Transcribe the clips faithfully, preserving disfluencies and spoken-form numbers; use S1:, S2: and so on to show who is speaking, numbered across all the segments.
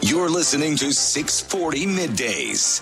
S1: You're listening to six forty Middays.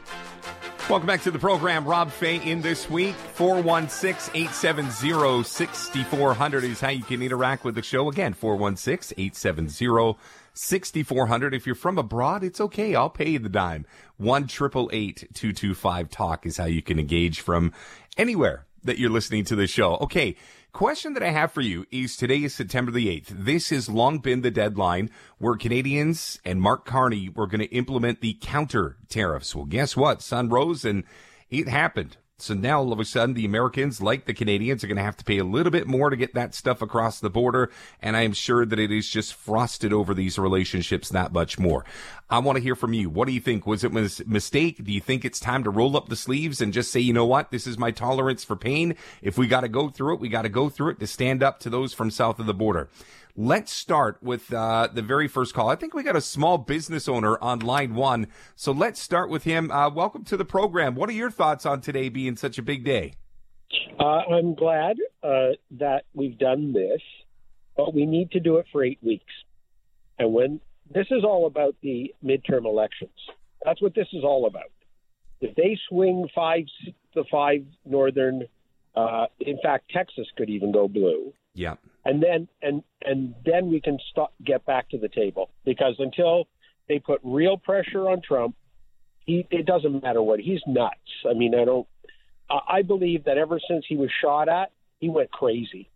S2: Welcome back to the program. Rob Fay in this week. four one six, eight seven zero, six four zero zero is how you can interact with the show. Again, four one six, eight seven zero, six four zero zero. If you're from abroad, it's okay. I'll pay you the dime. one eight eight eight, two two five, talk is how you can engage from anywhere that you're listening to the show. Okay. Question that I have for you is today is September the eighth. This has long been the deadline where Canadians and Mark Carney were going to implement the counter tariffs. Well, guess what? Sun rose and it happened. So now all of a sudden the Americans, like the Canadians, are going to have to pay a little bit more to get that stuff across the border. And I am sure that it is just frosted over these relationships that much more. I want to hear from you. What do you think? Was it a mistake? Do you think it's time to roll up the sleeves and just say, you know what? This is my tolerance for pain. If we got to go through it, we got to go through it to stand up to those from south of the border. Let's start with uh, the very first call. I think we got a small business owner on line one. So let's start with him. Uh, welcome to the program. What are your thoughts on today being such a big day?
S3: Uh, I'm glad uh, that we've done this, but we need to do it for eight weeks. And when this is all about the midterm elections, that's what this is all about. If they swing five, the five northern, uh, in fact, Texas could even go blue.
S2: Yeah.
S3: And then and and then we can stop, get back to the table, because until they put real pressure on Trump, he, it doesn't matter what. He's nuts. I mean, I don't. I believe that ever since he was shot at, he went crazy.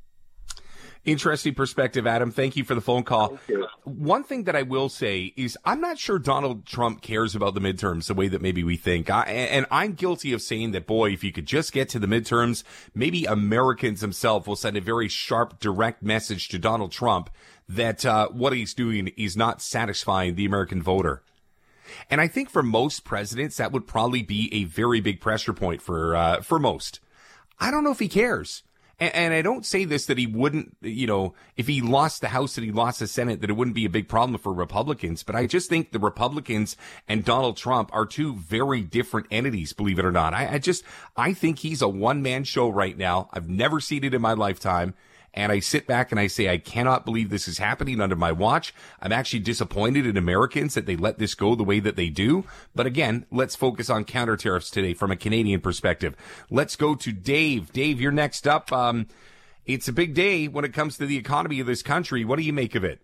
S2: Interesting perspective, Adam. Thank you for the phone call. One thing that I will say is I'm not sure Donald Trump cares about the midterms the way that maybe we think. I, and I'm guilty of saying that, boy, if you could just get to the midterms, maybe Americans themselves will send a very sharp, direct message to Donald Trump that uh, what he's doing is not satisfying the American voter. And I think for most presidents, that would probably be a very big pressure point for uh, for most. I don't know if he cares. And, and I don't say this that he wouldn't, you know, if he lost the House and he lost the Senate, that it wouldn't be a big problem for Republicans. But I just think the Republicans and Donald Trump are two very different entities, believe it or not. I, I just, I think he's a one-man show right now. I've never seen it in my lifetime. And I sit back and I say, I cannot believe this is happening under my watch. I'm actually disappointed in Americans that they let this go the way that they do. But again, let's focus on counter tariffs today from a Canadian perspective. Let's go to Dave. Dave, you're next up. Um, it's a big day when it comes to the economy of this country. What do you make of it?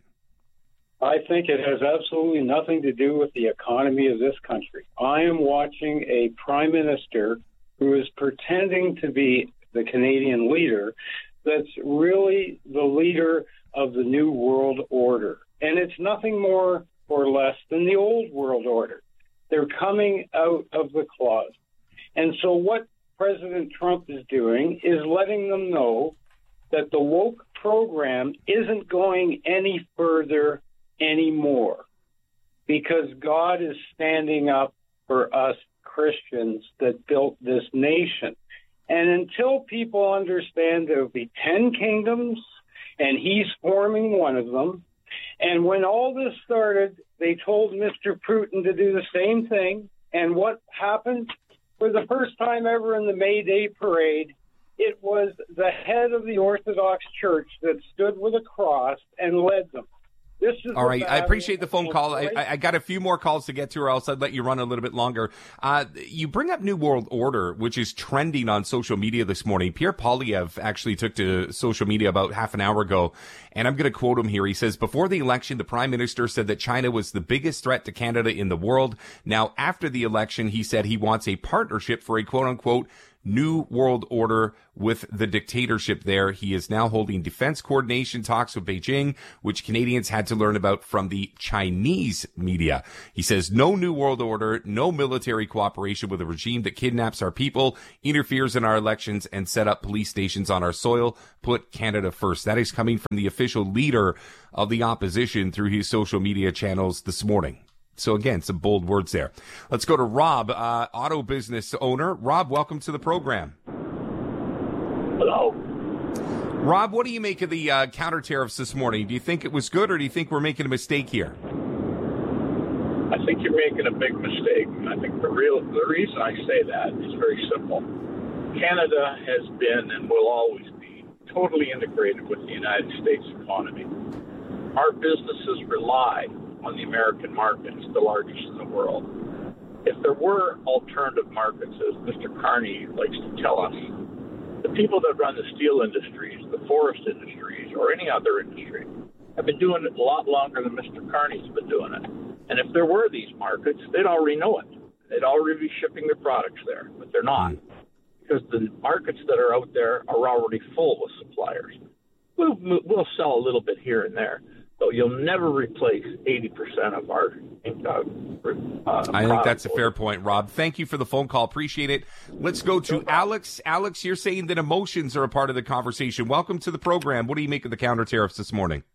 S4: I think it has absolutely nothing to do with the economy of this country. I am watching a prime minister who is pretending to be the Canadian leader that's really the leader of the New World Order. And it's nothing more or less than the old world order. They're coming out of the closet. And so what President Trump is doing is letting them know that the woke program isn't going any further anymore, because God is standing up for us Christians that built this nation. And until people understand there will be ten kingdoms, and he's forming one of them, and when all this started, they told Mister Putin to do the same thing, and what happened? For the first time ever in the May Day parade, it was the head of the Orthodox Church that stood with a cross and led them. This is
S2: All right. I appreciate the phone call. I, I got a few more calls to get to, or else I'd let you run a little bit longer. Uh, you bring up New World Order, which is trending on social media this morning. Pierre Poilievre actually took to social media about half an hour ago, and I'm going to quote him here. He says, before the election, the prime minister said that China was the biggest threat to Canada in the world. Now, after the election, he said he wants a partnership for a quote-unquote New World Order with the dictatorship there. He is now holding defense coordination talks with Beijing, which Canadians had to learn about from the Chinese media. He says no New World Order, no military cooperation with a regime that kidnaps our people, interferes in our elections, and set up police stations on our soil. Put Canada first. That is coming from the official leader of the opposition through his social media channels this morning. So again, some bold words there. Let's go to Rob, uh, auto business owner. Rob, welcome to the program.
S5: Hello.
S2: Rob, what do you make of the uh, counter tariffs this morning? Do you think it was good, or do you think we're making a mistake here?
S5: I think you're making a big mistake. I think the real the reason I say that is very simple. Canada has been and will always be totally integrated with the United States economy. Our businesses rely on the American market. It's the largest in the world. If there were alternative markets, as Mister Carney likes to tell us, the people that run the steel industries, the forest industries, or any other industry have been doing it a lot longer than Mister Carney's been doing it. And if there were these markets, they'd already know it. They'd already be shipping their products there, but they're not, because the markets that are out there are already full with suppliers. We'll, we'll sell a little bit here and there, but you'll never replace eighty percent of our uh, uh,
S2: I think that's a fair point, Rob. Thank you for the phone call. Appreciate it. Let's go to Alex. Alex, you're saying that emotions are a part of the conversation. Welcome to the program. What do you make of the counter tariffs this morning?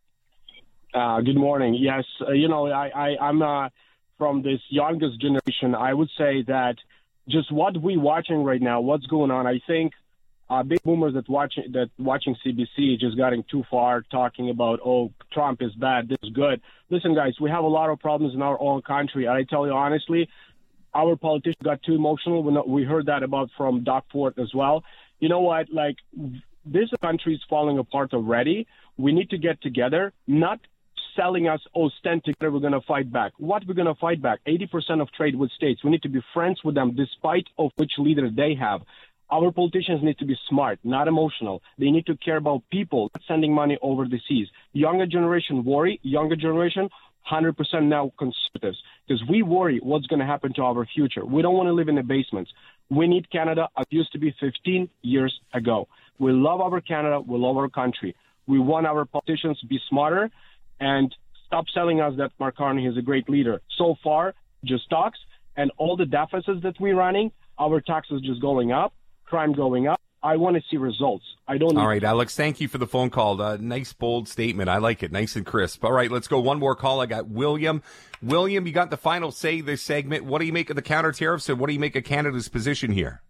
S6: Uh, good morning. Yes, uh, you know, I, I, I'm uh, from this youngest generation. I would say that just what we're watching right now, what's going on, I think uh, big boomers that watching that watching C B C just getting too far, talking about, oh, Trump is bad, this is good. Listen, guys, we have a lot of problems in our own country. I tell you honestly, our politicians got too emotional. We, know, we heard that about from Doug Ford as well. You know what? Like, this country is falling apart already. We need to get together, not selling us, oh, stand together, we're going to fight back. What we're going to fight back? eighty percent of trade with states. We need to be friends with them despite of which leader they have. Our politicians need to be smart, not emotional. They need to care about people, not sending money over the seas. Younger generation worry. Younger generation, one hundred percent now conservatives, because we worry what's going to happen to our future. We don't want to live in the basements. We need Canada as used to be fifteen years ago. We love our Canada. We love our country. We want our politicians to be smarter and stop selling us that Mark Carney is a great leader. So far, just talks, and all the deficits that we're running, our taxes just going up, crime going up. I want to see results. I don't.
S2: All right, Alex, thank you for the phone call. Uh, nice, bold statement. I like it. Nice and crisp. All right, let's go. One more call. I got William. William, you got the final say this segment. What do you make of the counter tariffs, and what do you make of Canada's position here?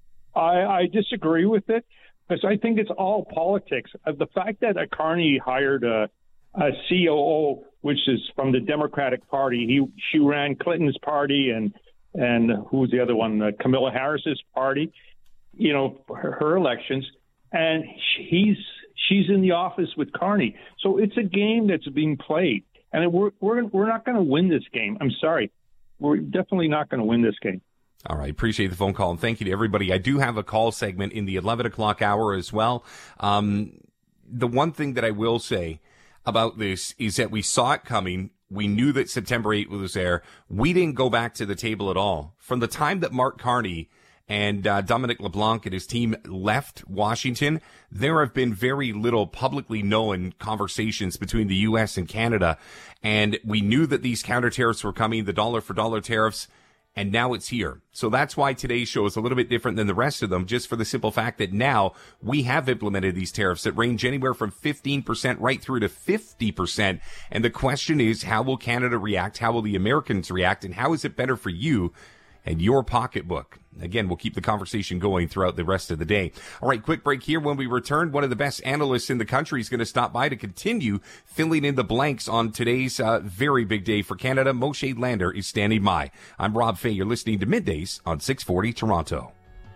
S7: I, I disagree with it, because I think it's all politics. Uh, the fact that Carney hired a A C O O, which is from the Democratic Party. He she ran Clinton's party and and who's the other one? Uh, Kamala Harris's party. You know, her, her elections, and he's she's in the office with Carney. So it's a game that's being played, and we're we're we're not going to win this game. I'm sorry, we're definitely not going to win this game.
S2: All right. Appreciate the phone call, and thank you to everybody. I do have a call segment in the eleven o'clock hour as well. Um, the one thing that I will say about this is that we saw it coming. We knew that September eighth was there. We didn't go back to the table at all. From the time that Mark Carney and uh, Dominic LeBlanc and his team left Washington, there have been very little publicly known conversations between the U S and Canada. And we knew that these counter tariffs were coming, the dollar for dollar tariffs. And now it's here. So that's why today's show is a little bit different than the rest of them, just for the simple fact that now we have implemented these tariffs that range anywhere from fifteen percent right through to fifty percent. And the question is, how will Canada react? How will the Americans react? And how is it better for you and your pocketbook? Again, we'll keep the conversation going throughout the rest of the day. All right, quick break here. When we return, one of the best analysts in the country is going to stop by to continue filling in the blanks on today's uh, very big day for Canada. Moshe Lander is standing by. I'm Rob Fay. You're listening to Middays on six forty Toronto.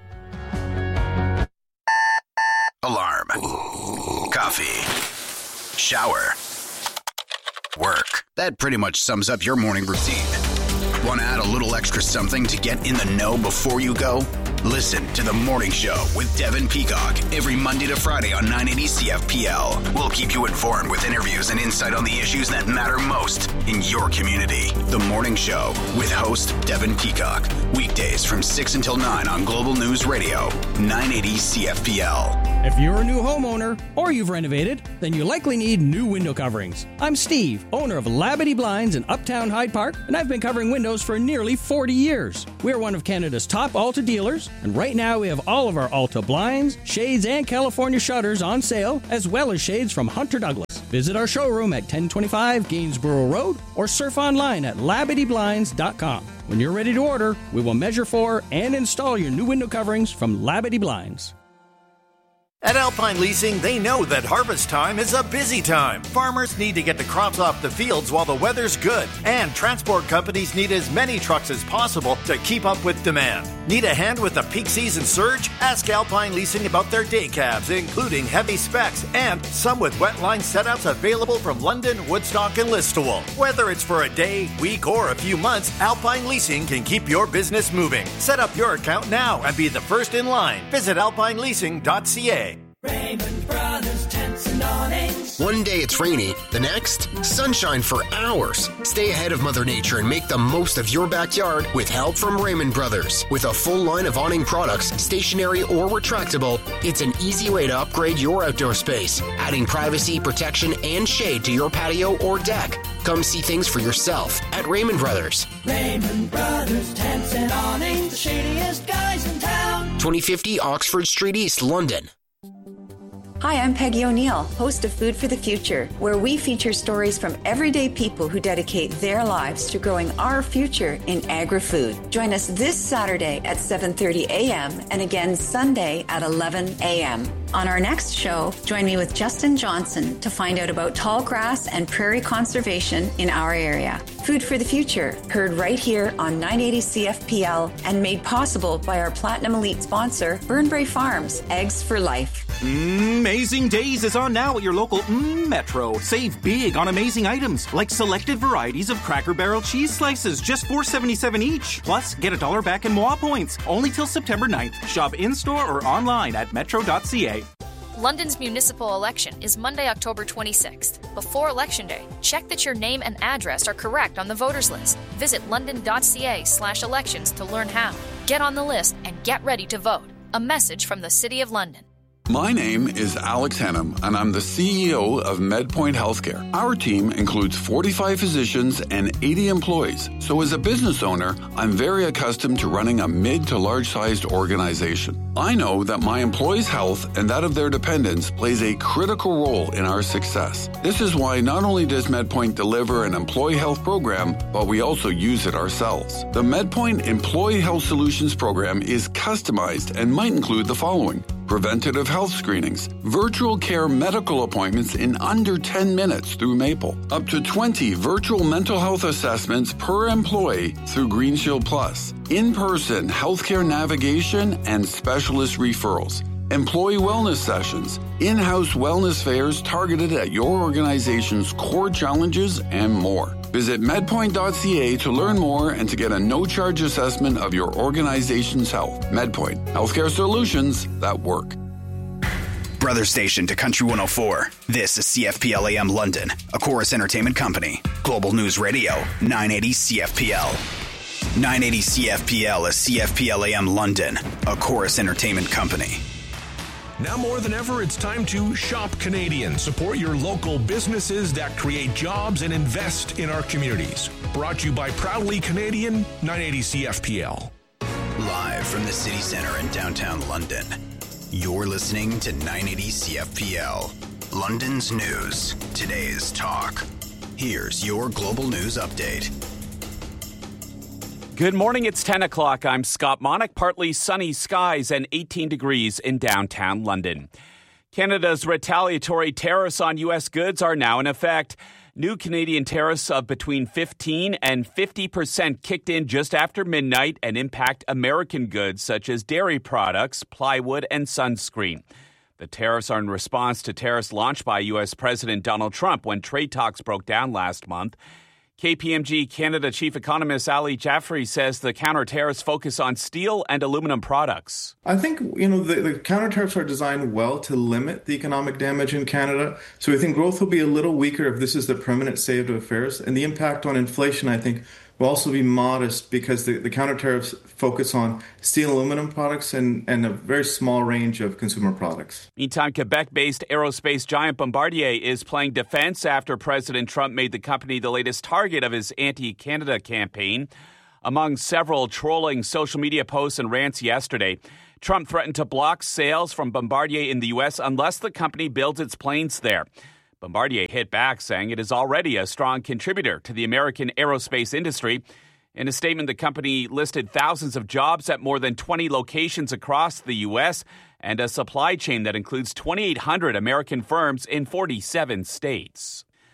S1: Alarm. Ooh. Coffee. Shower. Work. That pretty much sums up your morning routine. Want to add a little extra something to get in the know before you go? Listen to The Morning Show with Devin Peacock every Monday to Friday on nine eighty C F P L. We'll keep you informed with interviews and insight on the issues that matter most in your community. The Morning Show with host Devin Peacock. Weekdays from six until nine on Global News Radio, nine eighty C F P L.
S8: If you're a new homeowner or you've renovated, then you likely need new window coverings. I'm Steve, owner of Labadee Blinds in Uptown Hyde Park, and I've been covering windows for nearly forty years. We're one of Canada's top Alta dealers, and right now we have all of our Alta blinds, shades, and California shutters on sale, as well as shades from Hunter Douglas. Visit our showroom at ten twenty-five Gainsborough Road or surf online at labadee blinds dot com. When you're ready to order, we will measure for and install your new window coverings from Labadee Blinds.
S9: At Alpine Leasing, they know that harvest time is a busy time. Farmers need to get the crops off the fields while the weather's good, and transport companies need as many trucks as possible to keep up with demand. Need a hand with the peak season surge? Ask Alpine Leasing about their day cabs, including heavy specs and some with wet line setups available from London, Woodstock, and Listowel. Whether it's for a day, week, or a few months, Alpine Leasing can keep your business moving. Set up your account now and be the first in line. Visit alpine leasing dot c a.
S10: Raymond Brothers Tents and Awnings.
S11: One day it's rainy, the next, sunshine for hours. Stay ahead of Mother Nature and make the most of your backyard with help from Raymond Brothers. With a full line of awning products, stationary or retractable, it's an easy way to upgrade your outdoor space, adding privacy, protection, and shade to your patio or deck. Come see things for yourself at Raymond Brothers.
S10: Raymond Brothers Tents and Awnings, the shadiest guys in town.
S11: twenty fifty Oxford Street East, London.
S12: Hi, I'm Peggy O'Neill, host of Food for the Future, where we feature stories from everyday people who dedicate their lives to growing our future in agri-food. Join us this Saturday at seven thirty a.m. and again Sunday at eleven a.m. On our next show, join me with Justin Johnson to find out about tall grass and prairie conservation in our area. Food for the Future, heard right here on nine eighty C F P L and made possible by our Platinum Elite sponsor, Burnbrae Farms, Eggs for Life.
S13: Amazing Days is on now at your local mm, Metro. Save big on amazing items like selected varieties of Cracker Barrel cheese slices, just four dollars and seventy-seven cents each. Plus, get a dollar back in M O A points, only till September ninth. Shop in-store or online at metro dot c a.
S14: London's municipal election is Monday, October twenty-sixth. Before Election Day, check that your name and address are correct on the voters list. Visit london dot c a slash elections to learn how. Get on the list and get ready to vote. A message from the City of London.
S15: My name is Alex Hannum, and I'm the C E O of MedPoint Healthcare. Our team includes forty-five physicians and eighty employees. So as a business owner, I'm very accustomed to running a mid to large-sized organization. I know that my employees' health and that of their dependents plays a critical role in our success. This is why not only does MedPoint deliver an employee health program, but we also use it ourselves. The MedPoint Employee Health Solutions program is customized and might include the following: preventative health screenings, virtual care medical appointments in under ten minutes through Maple, up to twenty virtual mental health assessments per employee through Green Shield Plus, in-person healthcare navigation and specialist referrals, employee wellness sessions, in-house wellness fairs targeted at your organization's core challenges, and more. Visit medpoint dot c a to learn more and to get a no-charge assessment of your organization's health. MedPoint, healthcare solutions that work.
S1: Brother station to Country one oh four. This is C F P L A M London, a Chorus Entertainment company. Global News Radio, nine eighty C F P L. nine eighty C F P L is C F P L A M London, a Chorus Entertainment company.
S16: Now more than ever, it's time to shop Canadian. Support your local businesses that create jobs and invest in our communities. Brought to you by Proudly Canadian, nine eighty C F P L.
S1: Live from the city center in downtown London, you're listening to nine eighty C F P L. London's news, today's talk. Here's your global news update.
S17: Good morning, it's ten o'clock. I'm Scott Monick. Partly sunny skies and eighteen degrees in downtown London. Canada's retaliatory tariffs on U S goods are now in effect. New Canadian tariffs of between fifteen and fifty percent kicked in just after midnight and impact American goods such as dairy products, plywood, and sunscreen. The tariffs are in response to tariffs launched by U S President Donald Trump when trade talks broke down last month. K P M G Canada Chief Economist Ali Jaffrey says the counter tariffs focus on steel and aluminum products.
S18: I think, you know, the, the counter tariffs are designed well to limit the economic damage in Canada. So I think growth will be a little weaker if this is the permanent state of affairs. And the impact on inflation, I think, will also be modest because the, the counter tariffs focus on steel and aluminum products and, and a very small range of consumer products.
S17: Meantime, Quebec-based aerospace giant Bombardier is playing defense after President Trump made the company the latest target of his anti-Canada campaign. Among several trolling social media posts and rants yesterday, Trump threatened to block sales from Bombardier in the U S unless the company builds its planes there. Bombardier hit back, saying it is already a strong contributor to the American aerospace industry. In a statement, the company listed thousands of jobs at more than twenty locations across the U S and a supply chain that includes twenty-eight hundred American firms in forty-seven states.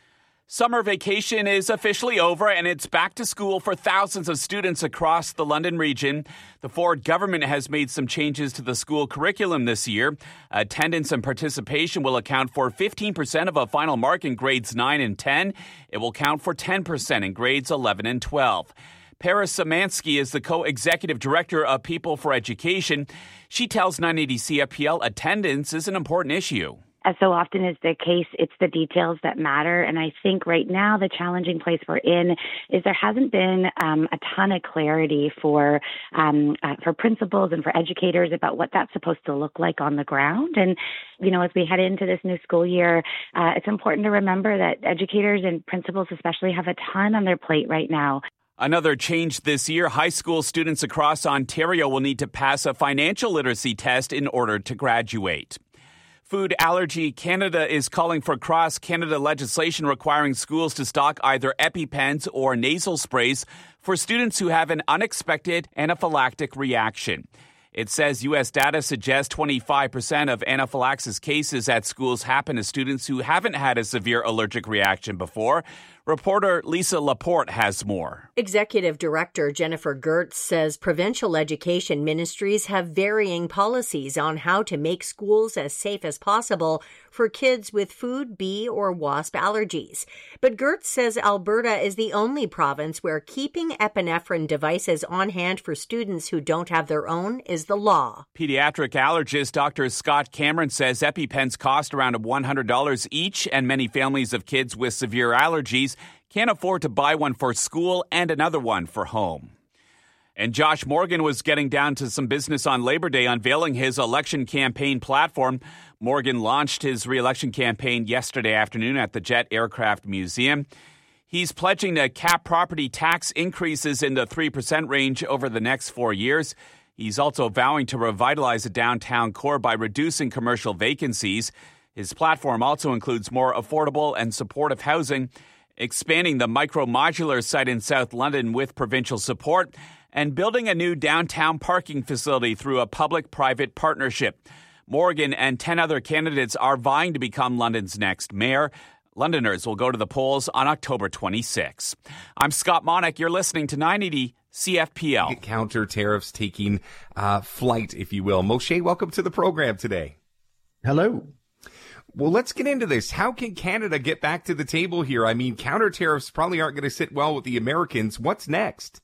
S17: Summer vacation is officially over and it's back to school for thousands of students across the London region. The Ford government has made some changes to the school curriculum this year. Attendance and participation will account for fifteen percent of a final mark in grades nine and ten. It will count for ten percent in grades eleven and twelve. Paris Samansky is the co-executive director of People for Education. She tells nine eighty C F P L attendance is an important issue.
S19: As so often is the case, it's the details that matter. And I think right now the challenging place we're in is there hasn't been um, a ton of clarity for um, uh, for principals and for educators about what that's supposed to look like on the ground. And, you know, as we head into this new school year, uh, it's important to remember that educators and principals especially have a ton on their plate right now.
S17: Another change this year, high school students across Ontario will need to pass a financial literacy test in order to graduate. Food Allergy Canada is calling for cross-Canada legislation requiring schools to stock either EpiPens or nasal sprays for students who have an unexpected anaphylactic reaction. It says U S data suggests twenty-five percent of anaphylaxis cases at schools happen to students who haven't had a severe allergic reaction before. Reporter Lisa Laporte has more.
S20: Executive Director Jennifer Gertz says provincial education ministries have varying policies on how to make schools as safe as possible for kids with food, bee, or wasp allergies. But Gertz says Alberta is the only province where keeping epinephrine devices on hand for students who don't have their own is the law.
S17: Pediatric allergist Doctor Scott Cameron says EpiPens cost around one hundred dollars each, and many families of kids with severe allergies can't afford to buy one for school and another one for home. And Josh Morgan was getting down to some business on Labor Day, unveiling his election campaign platform. Morgan launched his re-election campaign yesterday afternoon at the Jet Aircraft Museum. He's pledging to cap property tax increases in the three percent range over the next four years. He's also vowing to revitalize the downtown core by reducing commercial vacancies. His platform also includes more affordable and supportive housing, expanding the micro-modular site in South London with provincial support, and building a new downtown parking facility through a public-private partnership. Morgan and ten other candidates are vying to become London's next mayor. Londoners will go to the polls on October twenty-sixth. I'm Scott Monick. You're listening to nine eighty C F P L.
S2: Counter tariffs taking uh, flight, if you will. Moshe, welcome to the program today.
S21: Hello.
S2: Well, let's get into this. How can Canada get back to the table here? I mean, counter tariffs probably aren't going to sit well with the Americans. What's next?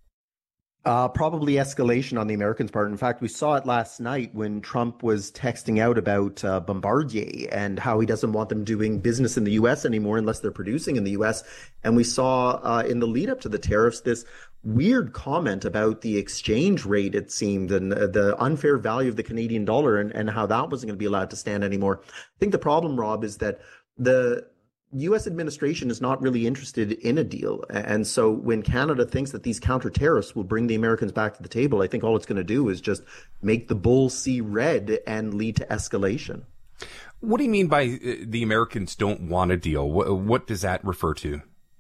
S21: Uh, probably escalation on the Americans' part. In fact, we saw it last night when Trump was texting out about uh, Bombardier and how he doesn't want them doing business in the U S anymore unless they're producing in the U S. And we saw uh, in the lead up to the tariffs this weird comment about the exchange rate, it seemed, and uh, the unfair value of the Canadian dollar and, and how that wasn't going to be allowed to stand anymore. I think the problem, Rob, is that the U S administration is not really interested in a deal. And so when Canada thinks that these counter tariffs will bring the Americans back to the table, I think all it's going to do is just make the bull see red and lead to escalation.
S2: What do you mean by uh, the Americans don't want a deal? What, what does that refer to?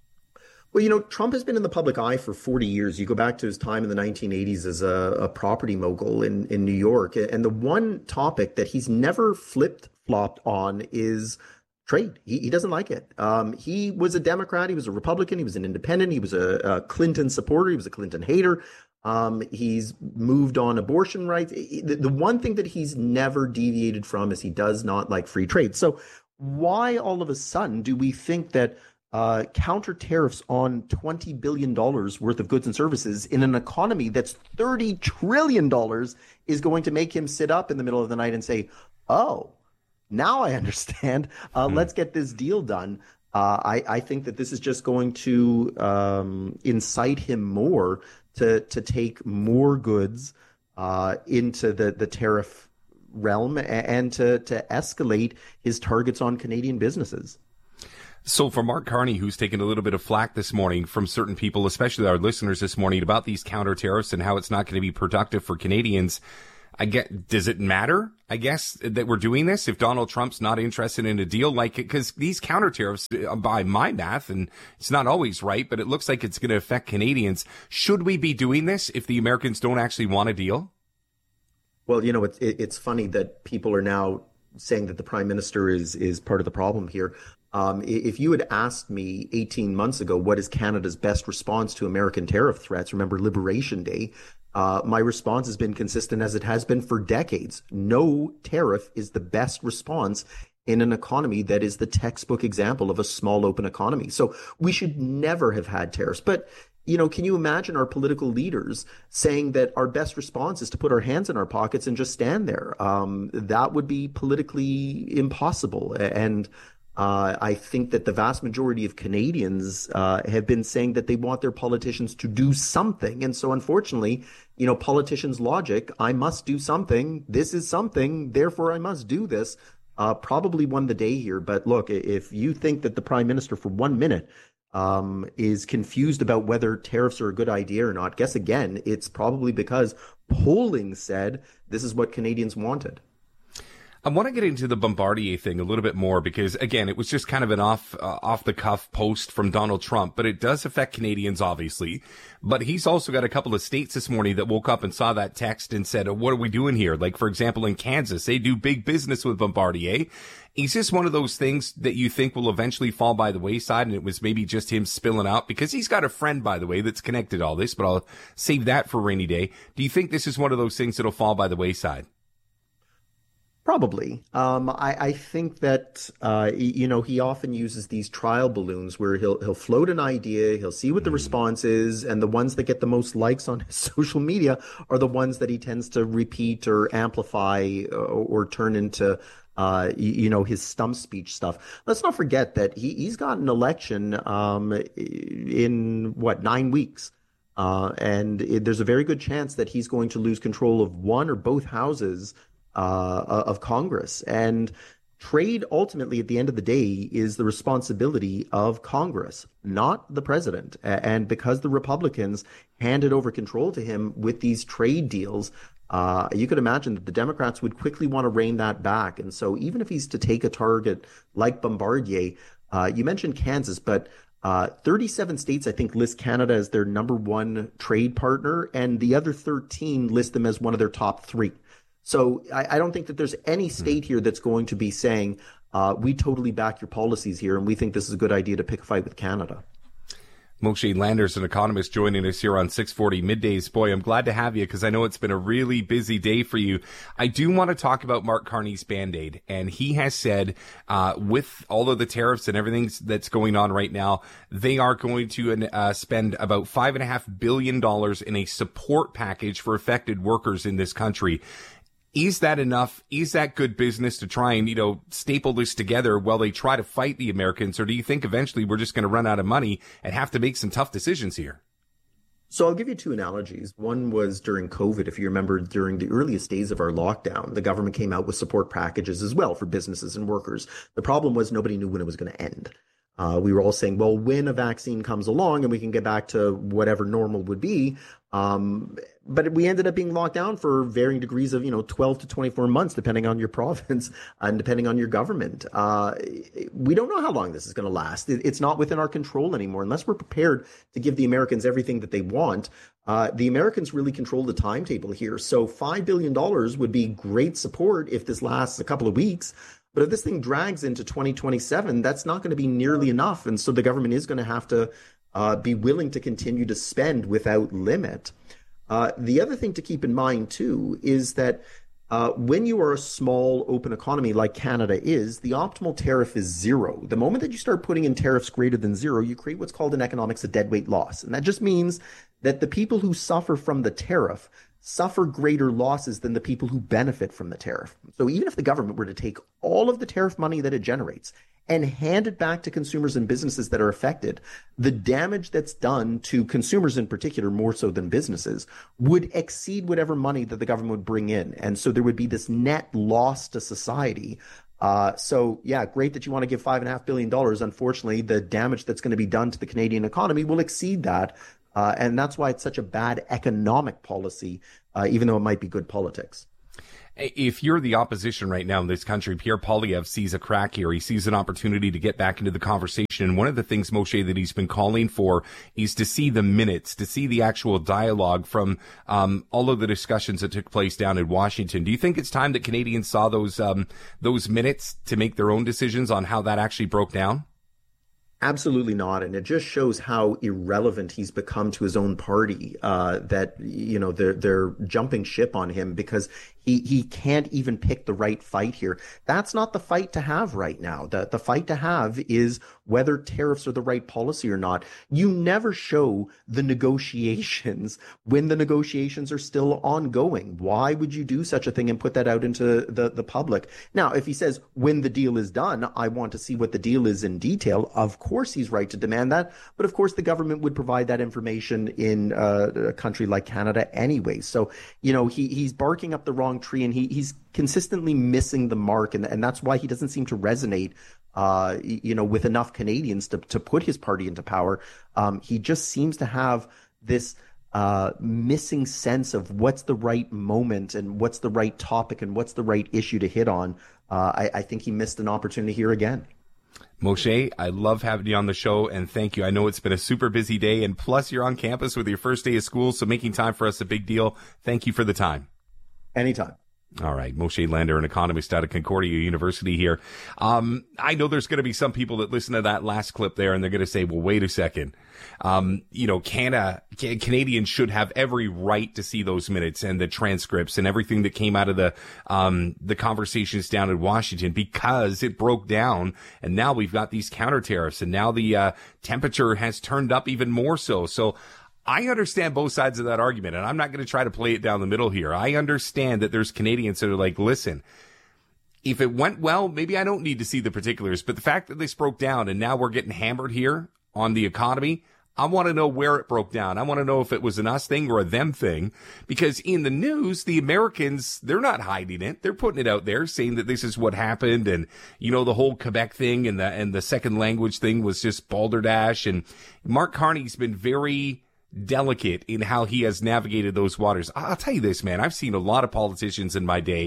S21: Well, you know, Trump has been in the public eye for forty years. You go back to his time in the nineteen eighties as a, a property mogul in, in New York. And the one topic that he's never flipped-flopped on is trade. He, he doesn't like it. Um, he was a Democrat. He was a Republican. He was an independent. He was a, a Clinton supporter. He was a Clinton hater. Um, he's moved on abortion rights. The, the one thing that he's never deviated from is he does not like free trade. So why all of a sudden do we think that Uh, counter tariffs on twenty billion dollars worth of goods and services in an economy that's thirty trillion dollars is going to make him sit up in the middle of the night and say, oh, now I understand. Uh, mm-hmm. Let's get this deal done. Uh, I, I think that this is just going to um, incite him more to to take more goods uh, into the, the tariff realm and to, to escalate his targets on Canadian businesses.
S2: So for Mark Carney, who's taken a little bit of flack this morning from certain people, especially our listeners this morning, about these counter tariffs and how it's not going to be productive for Canadians, I get, does it matter, I guess, that we're doing this if Donald Trump's not interested in a deal? Like, because these counter tariffs, by my math, and it's not always right, but it looks like it's going to affect Canadians. Should we be doing this if the Americans don't actually want a deal?
S21: Well, you know, it's, it's funny that people are now saying that the prime minister is, is part of the problem here. Um, if you had asked me eighteen months ago, what is Canada's best response to American tariff threats? Remember Liberation Day. Uh, my response has been consistent as it has been for decades. No tariff is the best response in an economy that is the textbook example of a small open economy. So we should never have had tariffs. But, you know, can you imagine our political leaders saying that our best response is to put our hands in our pockets and just stand there? Um, that would be politically impossible. And Uh, I think that the vast majority of Canadians uh, have been saying that they want their politicians to do something. And so, unfortunately, you know, politicians' logic, I must do something. This is something. Therefore, I must do this. Uh, probably won the day here. But look, if you think that the Prime Minister for one minute um, is confused about whether tariffs are a good idea or not, guess again, it's probably because polling said this is what Canadians wanted.
S2: I want to get into the Bombardier thing a little bit more because, again, it was just kind of an off uh, off the cuff post from Donald Trump, but it does affect Canadians, obviously. But he's also got a couple of states this morning that woke up and saw that text and said, what are we doing here? Like, for example, in Kansas, they do big business with Bombardier. Is this one of those things that you think will eventually fall by the wayside and it was maybe just him spilling out? Because he's got a friend, by the way, that's connected to all this, but I'll save that for a rainy day. Do you think this is one of those things that'll fall by the wayside?
S21: Probably. Um, I, I think that, uh, you know, he often uses these trial balloons where he'll he'll float an idea, he'll see what the response is, and the ones that get the most likes on his social media are the ones that he tends to repeat or amplify or, or turn into, uh, you, you know, his stump speech stuff. Let's not forget that he, he's got an election um, in, what, nine weeks. Uh, and it, there's a very good chance that he's going to lose control of one or both houses Uh, of Congress. And trade ultimately at the end of the day is the responsibility of Congress, not the president. And because the Republicans handed over control to him with these trade deals, uh, you could imagine that the Democrats would quickly want to rein that back. And so even if he's to take a target like Bombardier, uh, you mentioned Kansas, but Uh, thirty-seven states, I think, list Canada as their number one trade partner, and the other thirteen list them as one of their top three. So I, I don't think that there's any state here that's going to be saying, uh, we totally back your policies here, and we think this is a good idea to pick a fight with Canada.
S2: Moshe Landers, an economist, joining us here on six forty Middays. Boy, I'm glad to have you because I know it's been a really busy day for you. I do want to talk about Mark Carney's Band-Aid, and he has said uh, with all of the tariffs and everything that's going on right now, they are going to uh, spend about five and a half billion dollars in a support package for affected workers in this country. Is that enough? Is that good business to try and, you know, staple this together while they try to fight the Americans? Or do you think eventually we're just going to run out of money and have to make some tough decisions here?
S21: So I'll give you two analogies. One was during COVID. If you remember, during the earliest days of our lockdown, the government came out with support packages as well for businesses and workers. The problem was nobody knew when it was going to end. Uh, we were all saying, well, when a vaccine comes along and we can get back to whatever normal would be. Um, but we ended up being locked down for varying degrees of, you know, twelve to twenty-four months, depending on your province and depending on your government. Uh, we don't know how long this is going to last. It, it's not within our control anymore. Unless we're prepared to give the Americans everything that they want, uh, the Americans really control the timetable here. So five billion dollars would be great support if this lasts a couple of weeks. But if this thing drags into twenty twenty-seven, that's not going to be nearly enough. And so the government is going to have to uh, be willing to continue to spend without limit. Uh, the other thing to keep in mind, too, is that uh, when you are a small open economy like Canada is, the optimal tariff is zero. The moment that you start putting in tariffs greater than zero, you create what's called in economics a deadweight loss. And that just means that the people who suffer from the tariff suffer greater losses than the people who benefit from the tariff. So even if the government were to take all of the tariff money that it generates and hand it back to consumers and businesses that are affected, the damage that's done to consumers in particular, more so than businesses, would exceed whatever money that the government would bring in. And so there would be this net loss to society. Uh, so, yeah, great that you want to give five and a half billion dollars. Unfortunately, the damage that's going to be done to the Canadian economy will exceed that. Uh, and that's why it's such a bad economic policy, uh, even though it might be good politics.
S2: If you're the opposition right now in this country, Pierre Poilievre sees a crack here. He sees an opportunity to get back into the conversation. And one of the things, Moshe, that he's been calling for is to see the minutes, to see the actual dialogue from um, all of the discussions that took place down in Washington. Do you think it's time that Canadians saw those um, those minutes to make their own decisions on how that actually broke down?
S21: Absolutely not. And it just shows how irrelevant he's become to his own party, uh, that, you know, they're, they're jumping ship on him because he, he can't even pick the right fight here. That's not the fight to have right now. The, the fight to have is whether tariffs are the right policy or not. You never show the negotiations when the negotiations are still ongoing. Why would you do such a thing and put that out into the, the public? Now, if he says when the deal is done, I want to see what the deal is in detail, of course, Of course he's right to demand that, but of course the government would provide that information in uh, a country like Canada anyway. So, you know, he he's barking up the wrong tree, and he he's consistently missing the mark, and and that's why he doesn't seem to resonate, uh, you know, with enough Canadians to to put his party into power. Um, he just seems to have this uh, missing sense of what's the right moment and what's the right topic and what's the right issue to hit on. Uh, I, I think he missed an opportunity here again.
S2: Moshe, I love having you on the show, and thank you. I know it's been a super busy day, and plus you're on campus with your first day of school, so making time for us a big deal. Thank you for the time.
S21: Anytime.
S2: All right. Moshe Lander, an economist out of Concordia University here. Um, I know there's going to be some people that listen to that last clip there, and they're going to say, well, wait a second. Um, you know, Canada, Canadians should have every right to see those minutes and the transcripts and everything that came out of the, um, the conversations down in Washington, because it broke down, and now we've got these counter tariffs, and now the, uh, temperature has turned up even more so. So, I understand both sides of that argument, and I'm not going to try to play it down the middle here. I understand that there's Canadians that are like, listen, if it went well, maybe I don't need to see the particulars, but the fact that this broke down and now we're getting hammered here on the economy, I want to know where it broke down. I want to know if it was an us thing or a them thing, because in the news, the Americans, they're not hiding it. They're putting it out there saying that this is what happened. And, you know, the whole Quebec thing and the, and the second language thing was just balderdash. And Mark Carney's been very delicate in how he has navigated those waters. I'll tell you this, man, I've seen a lot of politicians in my day.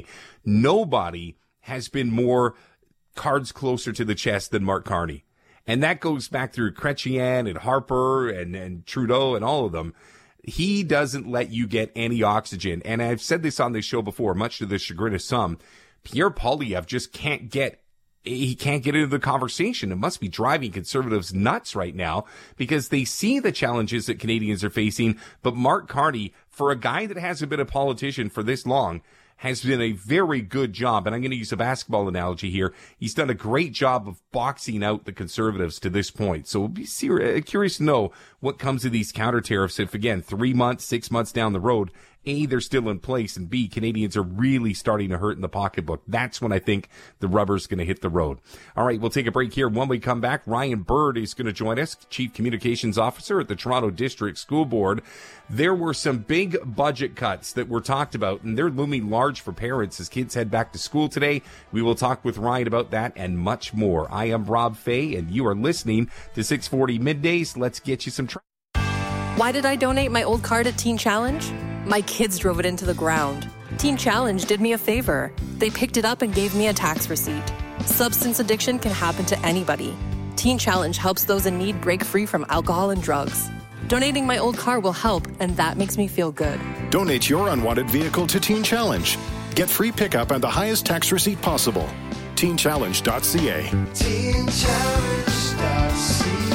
S2: Nobody has been more cards closer to the chest than Mark Carney. And that goes back through Chrétien and Harper and, and Trudeau and all of them. He doesn't let you get any oxygen. And I've said this on this show before, much to the chagrin of some, Pierre Poilievre just can't get He can't get into the conversation. It must be driving conservatives nuts right now, because they see the challenges that Canadians are facing. But Mark Carney, for a guy that hasn't been a politician for this long, has been a very good job. And I'm going to use a basketball analogy here. He's done a great job of boxing out the conservatives to this point. So we'll be ser- curious to know what comes of these counter tariffs if, again, three months, six months down the road, A, they're still in place, and B, Canadians are really starting to hurt in the pocketbook. That's when I think the rubber's going to hit the road. All right, we'll take a break here. When we come back, Ryan Bird is going to join us, Chief Communications Officer at the Toronto District School Board. There were some big budget cuts that were talked about, and they're looming large for parents as kids head back to school today. We will talk with Ryan about that and much more. I am Rob Fay, and you are listening to six forty Middays. Let's get you some traffic.
S3: Why did I donate my old car to Teen Challenge? My kids drove it into the ground. Teen Challenge did me a favor. They picked it up and gave me a tax receipt. Substance addiction can happen to anybody. Teen Challenge helps those in need break free from alcohol and drugs. Donating my old car will help, and that makes me feel good.
S22: Donate your unwanted vehicle to Teen Challenge. Get free pickup and the highest tax receipt possible. teen challenge dot c a. teen challenge dot c a.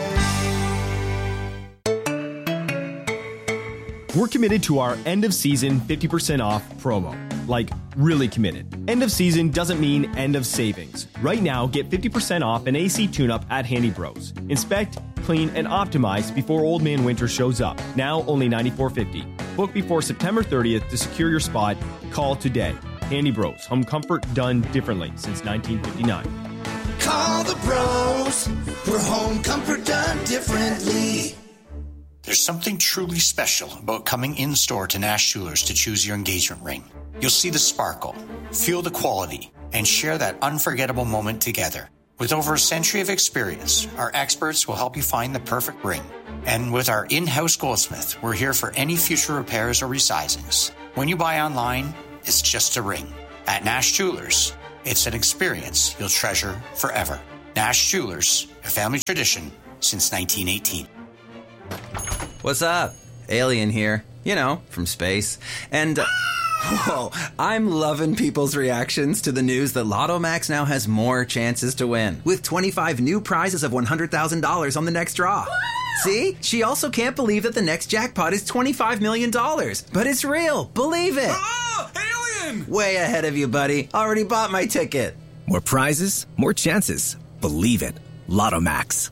S23: We're committed to our end of season fifty percent off promo. Like, really committed. End of season doesn't mean end of savings. Right now, get fifty percent off an A C tune-up at Handy Bros. Inspect, clean, and optimize before Old Man Winter shows up. Now only ninety-four fifty. Book before September thirtieth to secure your spot. Call today. Handy Bros. Home comfort done differently since nineteen fifty-nine.
S10: Call the bros for home comfort done differently.
S24: There's something truly special about coming in-store to Nash Jewelers to choose your engagement ring. You'll see the sparkle, feel the quality, and share that unforgettable moment together. With over a century of experience, our experts will help you find the perfect ring. And with our in-house goldsmith, we're here for any future repairs or resizings. When you buy online, is just a ring. At Nash Jewelers, it's an experience you'll treasure forever. Nash Jewelers, a family tradition since nineteen eighteen.
S4: What's up? Alien here. You know, from space. And, uh, whoa, I'm loving people's reactions to the news that Lotto Max now has more chances to win, with twenty-five new prizes of one hundred thousand dollars on the next draw. See? She also can't believe that the next jackpot is twenty-five million dollars. But it's real. Believe it.
S5: Oh, alien!
S4: Way ahead of you, buddy. Already bought my ticket.
S6: More prizes, more chances. Believe it. Lotto Max.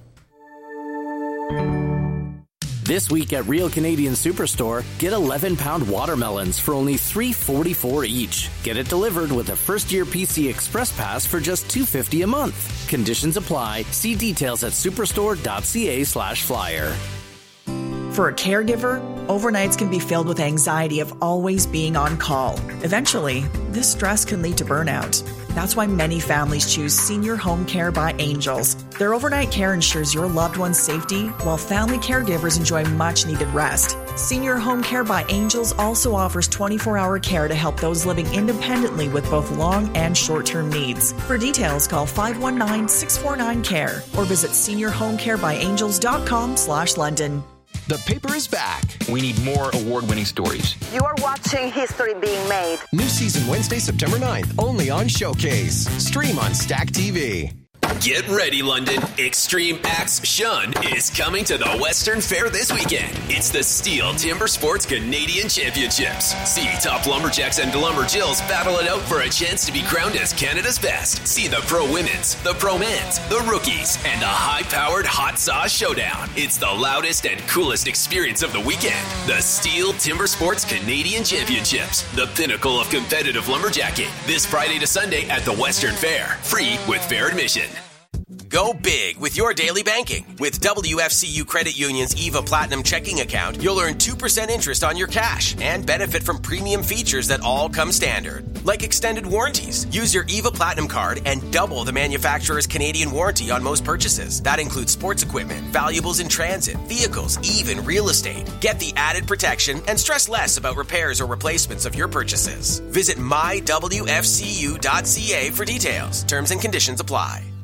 S7: This week at Real Canadian Superstore, get eleven pound watermelons for only three dollars and forty-four cents each. Get it delivered with a first-year P C Express Pass for just two dollars and fifty cents a month. Conditions apply. See details at superstore.ca slash flyer.
S25: For a caregiver, overnights can be filled with anxiety of always being on call. Eventually, this stress can lead to burnout. That's why many families choose Senior Home Care by Angels. Their overnight care ensures your loved one's safety, while family caregivers enjoy much-needed rest. Senior Home Care by Angels also offers twenty-four hour care to help those living independently with both long and short-term needs. For details, call five one nine, six four nine, C A R E or visit senior home care by angels dot com slash London.
S26: The paper is back. We need more award-winning stories.
S27: You are watching history being made.
S26: New season Wednesday, September ninth, only on Showcase. Stream on Stack T V.
S28: Get ready, London. Extreme Axe Shun is coming to the Western Fair this weekend. It's the Steel Timber Sports Canadian Championships. See top lumberjacks and lumberjills battle it out for a chance to be crowned as Canada's best. See the pro women's, the pro men's, the rookies, and the high-powered hot sauce showdown. It's the loudest and coolest experience of the weekend. The Steel Timber Sports Canadian Championships, the pinnacle of competitive lumberjacking. This Friday to Sunday at the Western Fair. Free with fair admission.
S29: Go big with your daily banking. With W F C U Credit Union's EVA Platinum checking account, you'll earn two percent interest on your cash and benefit from premium features that all come standard, like extended warranties. Use your EVA Platinum card and double the manufacturer's Canadian warranty on most purchases. That includes sports equipment, valuables in transit, vehicles, even real estate. Get the added protection and stress less about repairs or replacements of your purchases. Visit my w f c u dot c a for details. Terms and conditions apply.